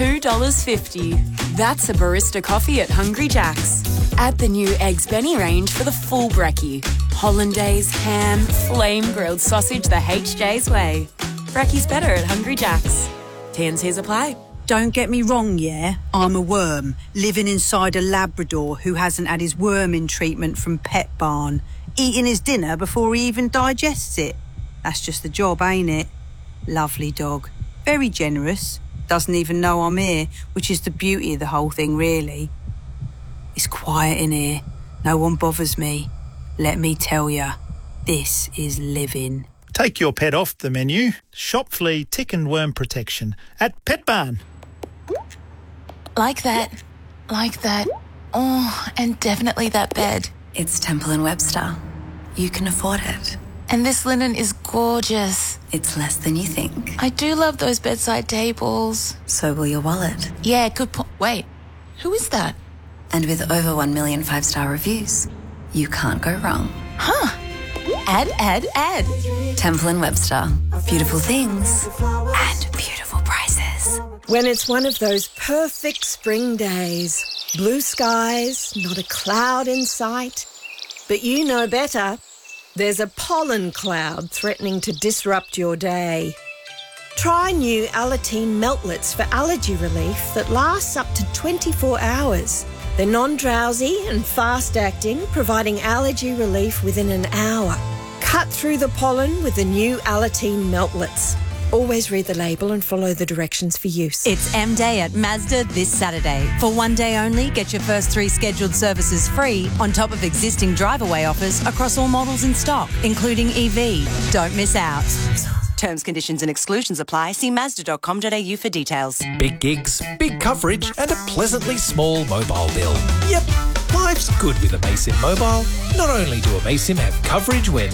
$2.50. That's a barista coffee at Hungry Jack's. Add the new Eggs Benny range for the full brekkie. Hollandaise, ham, flame-grilled sausage the HJ's way. Brekkie's better at Hungry Jack's. T&Cs apply. Don't get me wrong, yeah? I'm a worm, living inside a Labrador who hasn't had his worming treatment from Pet Barn, eating his dinner before he even digests it. That's just the job, ain't it? Lovely dog. Very generous. Doesn't even know I'm here, which is the beauty of the whole thing, really. It's quiet in here. No one bothers me. Let me tell ya, this is living. Take your pet off the menu. Shop flea, tick and worm protection at Pet Barn. Like that. Oh, and definitely that bed. It's Temple & Webster. You can afford it. And this linen is gorgeous. It's less than you think. I do love those bedside tables. So will your wallet. Yeah, good point. Wait, who is that? And with over 1 million 5-star reviews, you can't go wrong. Huh. Add. Temple & Webster. Beautiful things and beautiful prices. When it's one of those perfect spring days, blue skies, not a cloud in sight, but you know better. There's a pollen cloud threatening to disrupt your day. Try new Alateen Meltlets for allergy relief that lasts up to 24 hours. They're non-drowsy and fast-acting, providing allergy relief within an hour. Cut through the pollen with the new Alateen Meltlets. Always read the label and follow the directions for use. It's M-Day at Mazda this Saturday. For one day only, get your first 3 scheduled services free on top of existing drive-away offers across all models in stock, including EV. Don't miss out. Terms, conditions and exclusions apply. See Mazda.com.au for details. Big gigs, big coverage and a pleasantly small mobile bill. Yep, life's good with Amaysim Mobile. Not only do Amaysim have coverage where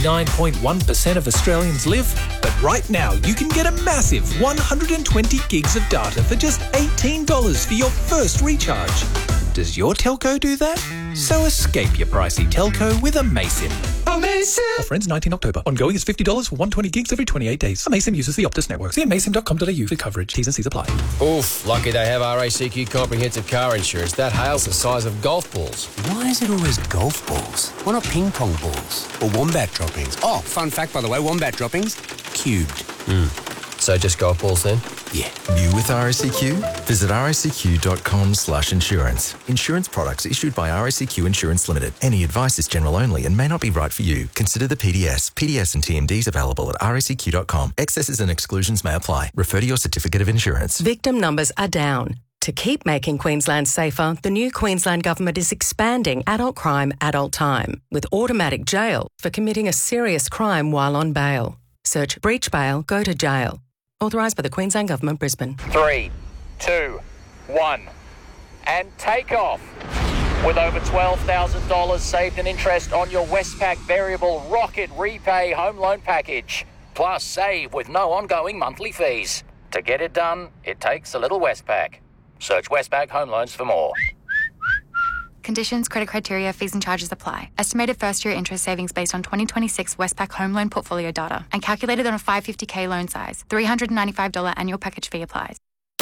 99.1% of Australians live, but right now you can get a massive 120 gigs of data for just $18 for your first recharge. Does your telco do that? So escape your pricey telco with Amaysim. Amaysim! Offer ends 19 October. Ongoing is $50 for 120 gigs every 28 days. Amaysim uses the Optus network. See amaysim.com.au for coverage. T's and C's apply. Oof, lucky they have RACQ comprehensive car insurance. That hail's the size of golf balls. Why is it always golf balls? Why not ping pong balls? Or wombat droppings? Oh, fun fact, by the way, wombat droppings, cubed. So just golf balls then? Yeah. New with RACQ? Visit racq.com/insurance. Insurance products issued by RACQ Insurance Limited. Any advice is general only and may not be right for you. Consider the PDS. PDS and TMDs available at racq.com. Excesses and exclusions may apply. Refer to your certificate of insurance. Victim numbers are down. To keep making Queensland safer, the new Queensland Government is expanding adult crime, adult time, with automatic jail for committing a serious crime while on bail. Search breach bail, go to jail. Authorised by the Queensland Government, Brisbane. 3, 2, 1, and take off. With over $12,000 saved in interest on your Westpac Variable Rocket Repay Home Loan Package. Plus save with no ongoing monthly fees. To get it done, it takes a little Westpac. Search Westpac Home Loans for more. Conditions, credit criteria, fees and charges apply. Estimated first-year interest savings based on 2026 Westpac home loan portfolio data and calculated on a 550k loan size. $395 annual package fee applies.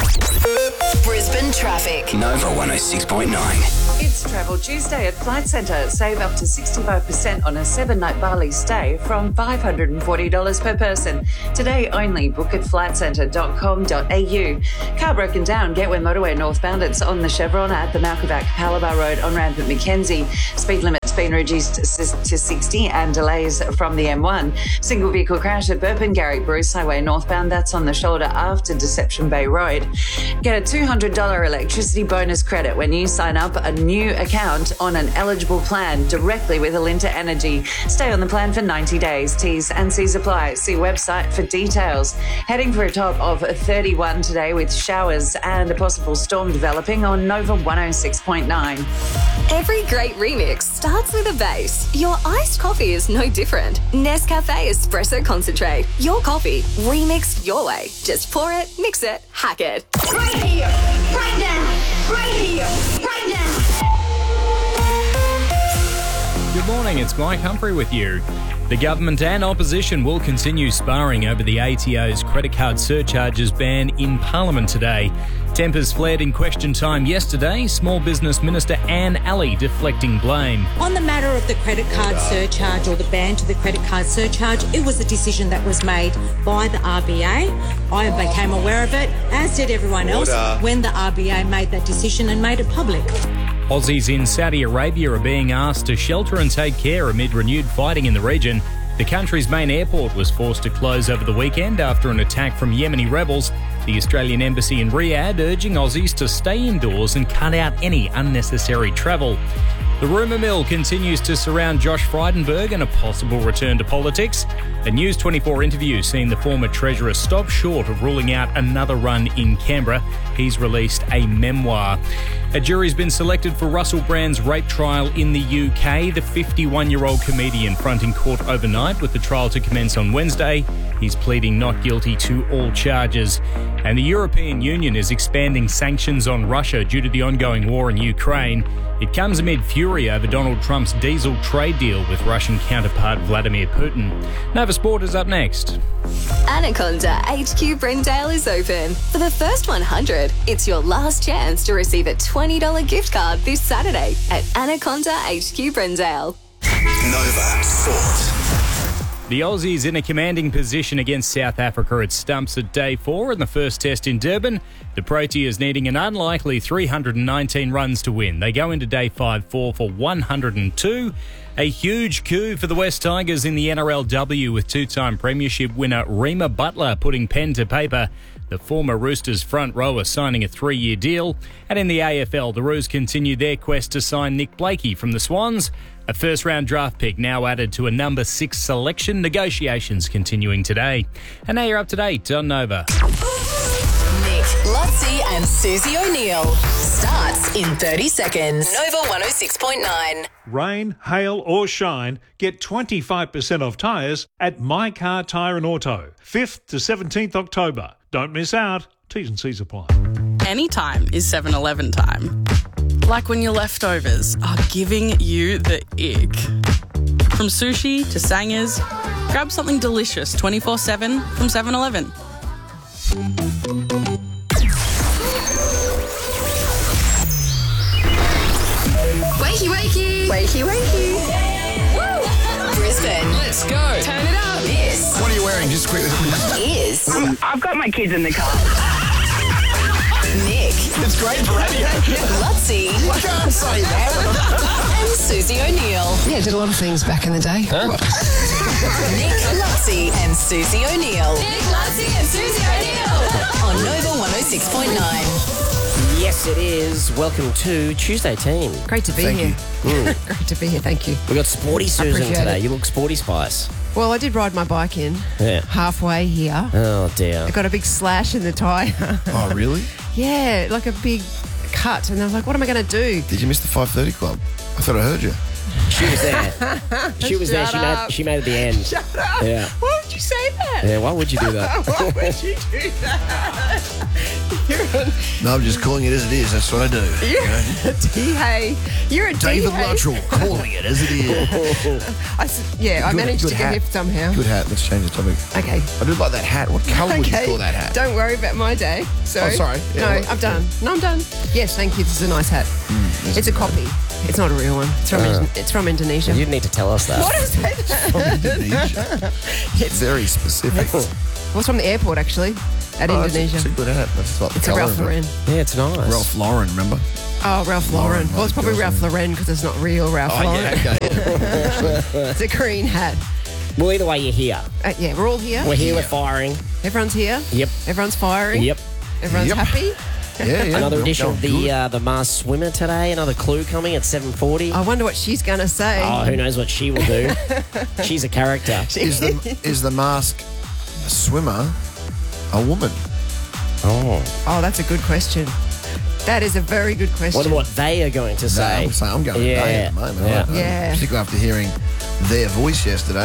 Brisbane traffic. Nova 106.9. It's Travel Tuesday at Flight Centre. Save up to 65% on a 7-night Bali stay from $540 per person. Today only. Book at flightcentre.com.au. Car broken down. Gateway Motorway northbound. It's on the Chevron at the Malcolm Palabar Road on ramp at Mackenzie. Speed limit's been reduced to 60 and delays from the M1. Single vehicle crash at Burpengary Bruce Highway northbound. That's on the shoulder after Deception Bay Road. Get a $200 electricity bonus credit when you sign up a new account on an eligible plan directly with Alinta Energy. Stay on the plan for 90 days. T's and C's apply. See website for details. Heading for a top of 31 today with showers and a possible storm developing on Nova 106.9. Every great remix starts with a bass. Your iced coffee is no different. Nescafe Espresso Concentrate. Your coffee, remixed your way. Just pour it, mix it, hack it. Right here, right now, right here, right now. Good morning, it's Mike Humphrey with you. The government and opposition will continue sparring over the ATO's credit card surcharges ban in Parliament today. Tempers flared in question time yesterday. Small Business Minister Anne Alley deflecting blame. On the matter of the credit card surcharge or the ban to the credit card surcharge, it was a decision that was made by the RBA. I became aware of it, as did everyone else, when the RBA made that decision and made it public. Aussies in Saudi Arabia are being asked to shelter and take care amid renewed fighting in the region. The country's main airport was forced to close over the weekend after an attack from Yemeni rebels. The Australian Embassy in Riyadh urging Aussies to stay indoors and cut out any unnecessary travel. The rumour mill continues to surround Josh Frydenberg and a possible return to politics. A News 24 interview seeing the former Treasurer stop short of ruling out another run in Canberra. He's released a memoir. A jury's been selected for Russell Brand's rape trial in the UK. The 51-year-old comedian fronting court overnight with the trial to commence on Wednesday. He's pleading not guilty to all charges. And the European Union is expanding sanctions on Russia due to the ongoing war in Ukraine. It comes amid fury over Donald Trump's diesel trade deal with Russian counterpart Vladimir Putin. Nova Sport is up next. Anaconda HQ Brendale is open. For the first 100, it's your last chance to receive a $20 gift card this Saturday at Anaconda HQ Brendale. Nova Sport. The Aussies in a commanding position against South Africa at stumps at day 4 in the first test in Durban. The Proteas needing an unlikely 319 runs to win. They go into day 5 4 for 102. A huge coup for the West Tigers in the NRLW with two-time premiership winner Rima Butler putting pen to paper. The former Roosters front rower signing a 3-year deal. And in the AFL, the Roos continue their quest to sign Nick Blakey from the Swans. A first-round draft pick now added to a number 6 selection. Negotiations continuing today. And now you're up to date on Nova. Nick, Lutzi and Susie O'Neill. Starts in 30 seconds. Nova 106.9. Rain, hail or shine, get 25% off tyres at My Car Tyre and Auto. 5th to 17th October. Don't miss out. T's and C's apply. Anytime is 7-Eleven time. Like when your leftovers are giving you the ick. From sushi to sangers, grab something delicious 24/7 from 7-Eleven. Wakey, wakey. Wakey, wakey. Woo! Brisbane. Let's go. Turn it up. This. What are you wearing? Just quickly. Is. I've got my kids in the car. Nick. It's great for radio. Lutzi. I can't say that. And Susie O'Neill. Yeah, did a lot of things back in the day. Nick, Lutzi and Susie O'Neill. Nick, Lutzi and Susie O'Neill. On Nova 106.9. Yes, it is. Welcome to Tuesday, team. Great to be here. Great to be here, thank you. We got Sporty Susan Appreciate today. it. You look Sporty Spice. Well, I did ride my bike in halfway here. Oh, dear. I got a big slash in the tyre. Oh, really? Yeah, like a big cut. And I was like, what am I going to do? Did you miss the 5:30 club? I thought I heard you. She was there. She was there. She made it at the end. Shut up. Yeah. Why would you say that? Yeah, why would you do that? Why would you do that? No, I'm just calling it as it is. That's what I do. You're a D-Hay. You're a D-Hay. David Luttrell calling it as it is. I managed to get hat. here somehow. Good hat. Let's change the topic. Okay. I do like that hat. What colour would you call that hat? Don't worry about my day. So, Oh, sorry. Yeah, no, what- I'm done. No, I'm done. Yes, thank you. This is a nice hat. It's a copy. It's not a real one. It's from Indonesia. You need to tell us that. What is that? From Indonesia. It's very specific. Well, it's from the airport, actually, at Indonesia. It's a good hat. That's like the It's a colour Ralph of it. Lauren. Yeah, it's nice. Ralph Lauren, remember? Oh, Ralph Lauren. Well, it's probably Ralph Lauren because it's not real Ralph Oh, Lauren. yeah, okay. It's a green hat. Well, either way, you're here. Yeah, we're all here. We're here, we're firing. Everyone's here. Yep. Everyone's firing. Yep. Everyone's happy. Yeah. Another edition Oh, of good. the Mars Swimmer today. Another clue coming at 7:40. I wonder what she's going to say. Oh, who knows what she will do? She's a character. Is the mask swimmer a woman? Oh, that's a good question. That is a very good question. Wonder what they are going to say. I'm going Yeah. today at the moment. Yeah. Particularly after hearing their voice yesterday.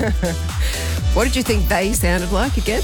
What did you think they sounded like again?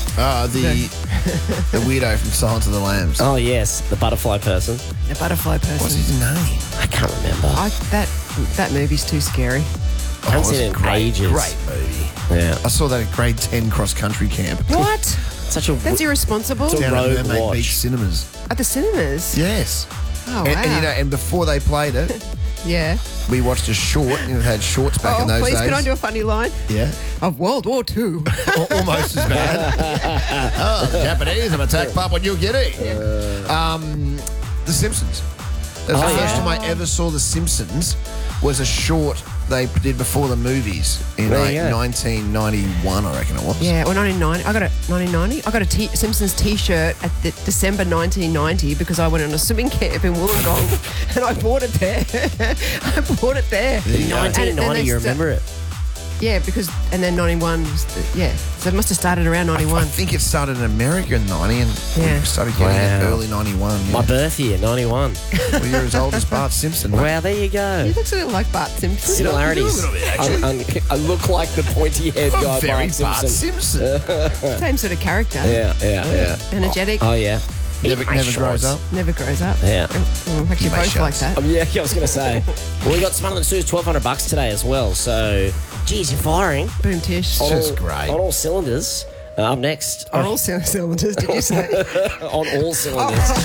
The weirdo from Silence of the Lambs. Oh, yes, the butterfly person. The butterfly person. What's his name? I can't remember. That movie's too scary. I haven't seen it in ages. Great movie. Yeah. I saw that at grade 10 cross country camp. What? Such a That's irresponsible. It's a Down at rogue Mermaid watch. Beach Cinemas. At the cinemas? Yes. Oh, wow. And before they played it, yeah. we watched a short. It had shorts back in those please, days. can I do a funny line? Yeah. Of World War II. Almost as bad. Oh, the Japanese have attacked Papua New Guinea. The Simpsons. That was the first time I ever saw The Simpsons. Was a short they did before the movies in 1991, I reckon it was. Yeah, or 1990. 1990. I got a Simpsons T-shirt at the December 1990 because I went on a swimming camp in Wollongong and I bought it there. I bought it there. 1990, you remember it? Yeah, and then 91 was so it must have started around 91. I think it started in America in 90 and we started getting it early 91. Yeah. My birth year, 91. Well, you're as old as Bart Simpson. Mate. Wow, there you go. You look sort of like Bart Simpson. Similarities. A little bit, actually. I look like the pointy-haired guy, very Bart Simpson. Same sort of character. Yeah. Energetic. Oh, yeah. Never grows up. Never grows up. Yeah. Actually, both like that. Yeah, I was going to say. Well, we got Smarter Than Sue's $1,200 today as well. So, geez, you're firing. Boom, Tish. That's great. On all cylinders. Up next. On all cylinders, did you say? On all cylinders.